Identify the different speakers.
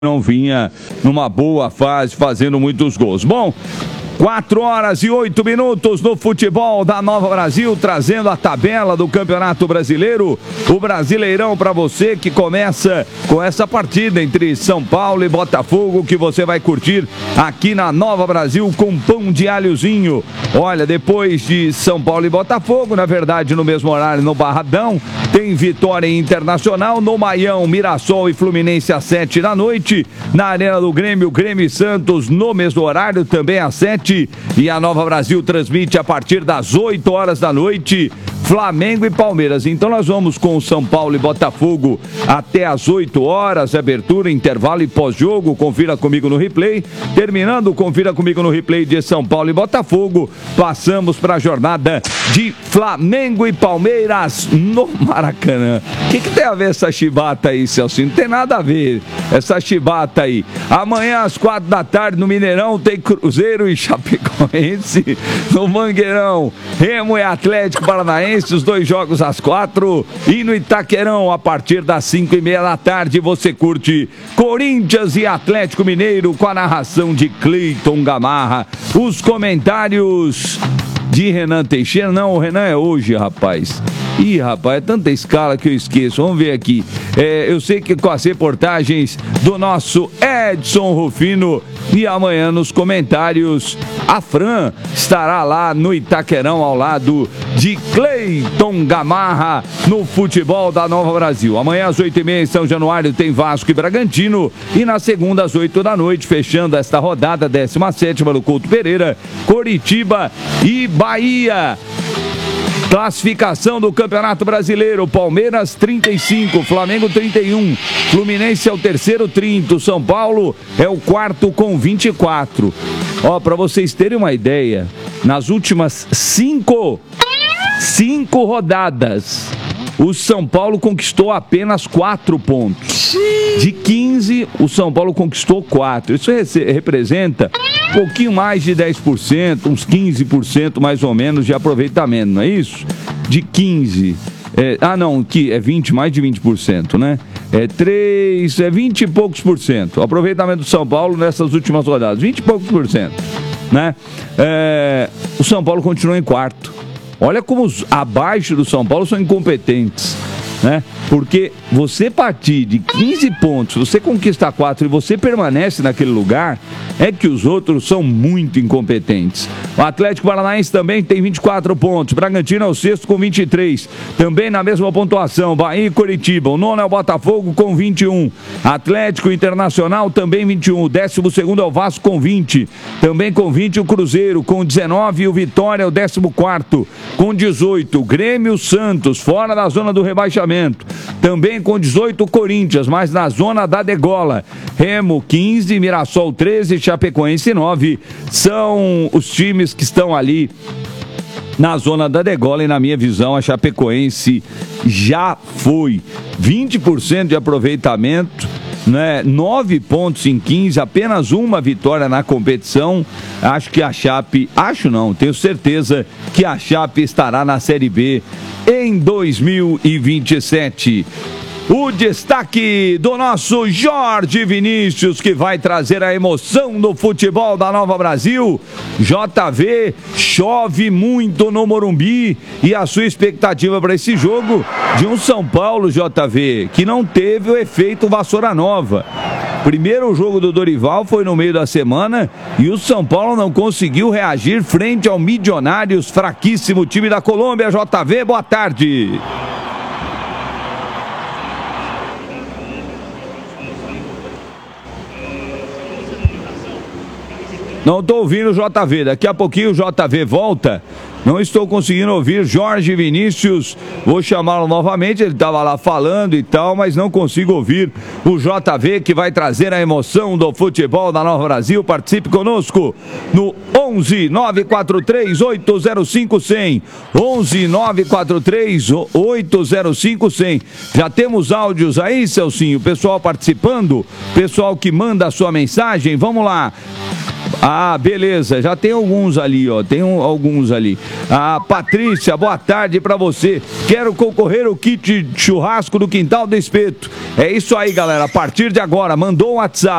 Speaker 1: não vinha numa boa fase, fazendo muitos gols. Bom, 4h08 no futebol da Nova Brasil, trazendo a tabela do Campeonato Brasileiro, o Brasileirão para você, que começa com essa partida entre São Paulo e Botafogo, que você vai curtir aqui na Nova Brasil com pão de alhozinho. Olha, depois de São Paulo e Botafogo, na verdade no mesmo horário no Barradão, tem Vitória Internacional, no Maião, Mirassol e Fluminense às 7 da noite, na Arena do Grêmio, Grêmio e Santos no mesmo horário, também às 7. E a Nova Brasil transmite a partir das 8 horas da noite, Flamengo e Palmeiras. Então nós vamos com São Paulo e Botafogo até às 8 horas, abertura, intervalo e pós-jogo. Confira comigo no replay. Terminando, confira comigo no replay de São Paulo e Botafogo. Passamos para a jornada de Flamengo e Palmeiras no Maracanã. O que tem a ver essa chibata aí, Celso? Não tem nada a ver essa chibata aí. Amanhã às 4 da tarde no Mineirão tem Cruzeiro e Chapecoense. No Mangueirão, Remo e Atlético Paranaense, os dois jogos às 4. E no Itaquerão, a partir das 5h30 da tarde, você curte Corinthians e Atlético Mineiro com a narração de Cleiton Gamarra. Os comentários de Renan Teixeira. Não, o Renan é hoje, rapaz. Ih, rapaz, é tanta escala que eu esqueço. Vamos ver aqui. Eu sei que com as reportagens do nosso Edson Rufino. E amanhã nos comentários, a Fran estará lá no Itaquerão ao lado de Cleiton Gamarra no futebol da Nova Brasil. Amanhã às 8h30 em São Januário tem Vasco e Bragantino. E na segunda às 8 da noite, fechando esta rodada 17ª no Couto Pereira, Coritiba e Bahia. Classificação do Campeonato Brasileiro: Palmeiras 35, Flamengo 31, Fluminense é o terceiro 30, São Paulo é o quarto com 24. Ó, para vocês terem uma ideia, nas últimas 5 rodadas, o São Paulo conquistou apenas 4 pontos. De 15, o São Paulo conquistou 4. Isso representa um pouquinho mais de 10%, uns 15% mais ou menos de aproveitamento, não é isso? De 15. Que é 20, mais de 20%, né? 20 e poucos por cento. O aproveitamento do São Paulo nessas últimas rodadas, 20 e poucos por cento, né? O São Paulo continua em quarto. Olha como os abaixo do São Paulo são incompetentes, né? Porque você partir de 15 pontos, você conquistar 4 e você permanece naquele lugar, é que os outros são muito incompetentes. O Atlético Paranaense também tem 24 pontos, Bragantino é o sexto com 23, também na mesma pontuação, Bahia e Coritiba. O nono é o Botafogo com 21, Atlético Internacional também 21, o 12º é o Vasco com 20, também com 20 o Cruzeiro, com 19 e o Vitória é o 14º, com 18, Grêmio Santos, fora da zona do rebaixamento. Também com 18 o Corinthians, mas na zona da degola. Remo 15, Mirassol 13, Chapecoense 9. São os times que estão ali na zona da degola e, na minha visão, a Chapecoense já foi. 20% de aproveitamento, né? 9 pontos em 15, apenas uma vitória na competição. Acho que a Chape, tenho certeza que a Chape estará na Série B em 2027. O destaque do nosso Jorge Vinícius, que vai trazer a emoção do futebol da Nova Brasil. JV, chove muito no Morumbi e a sua expectativa para esse jogo de um São Paulo, JV, que não teve o efeito Vassoura Nova. Primeiro jogo do Dorival foi no meio da semana e o São Paulo não conseguiu reagir frente ao Milionários, fraquíssimo time da Colômbia. JV, boa tarde. Não estou ouvindo o JV, daqui a pouquinho o JV volta. Não estou conseguindo ouvir Jorge Vinícius, vou chamá-lo novamente, ele estava lá falando e tal, mas não consigo ouvir o JV, que vai trazer a emoção do futebol da Nova Brasil. Participe conosco no 11 943 805 100, 11 943 805 100. Já temos áudios aí, Celcinho, pessoal participando, pessoal que manda a sua mensagem, vamos lá. Ah, beleza, já tem alguns ali, ó, alguns ali. Ah, Patrícia, boa tarde pra você. Quero concorrer ao kit churrasco do Quintal do Espeto. É isso aí, galera, a partir de agora, mandou um WhatsApp.